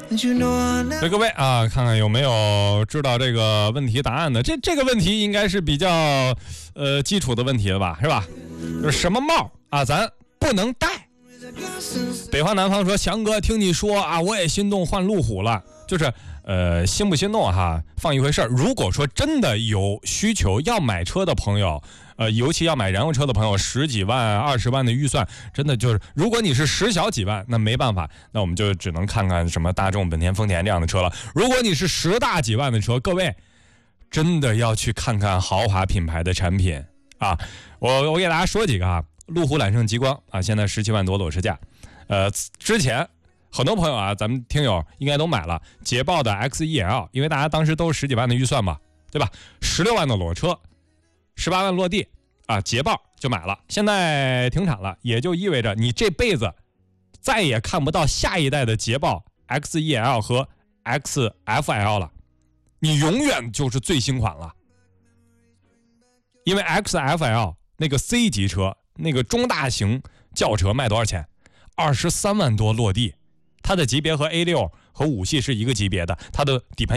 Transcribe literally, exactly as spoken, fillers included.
所以各位啊，看看有没有知道这个问题答案的。这这个问题应该是比较呃基础的问题了吧，是吧？就是什么帽啊，咱不能戴。北方南方说，翔哥听你说啊，我也心动换路虎了。就是呃心不心动哈放一回事儿。如果说真的有需求要买车的朋友，呃尤其要买燃油车的朋友，十几万二十万的预算，真的就是如果你是十小几万，那没办法，那我们就只能看看什么大众本田丰田这样的车了。如果你是十大几万的车，各位真的要去看看豪华品牌的产品啊。我我给大家说几个啊，路虎揽胜极光啊，现在十七万多裸车价。呃之前很多朋友啊，咱们听友应该都买了捷豹的 X E L， 因为大家当时都是十几万的预算嘛，对吧？十六万的裸车，十八万落地啊，捷豹就买了。现在停产了，也就意味着你这辈子再也看不到下一代的捷豹 X E L 和 X F L 了，你永远就是最新款了。因为 X F L 那个 C 级车，那个中大型轿车卖多少钱？二十三万多落地。它的级别和 A 六 和五系是一个级别的，它的底盘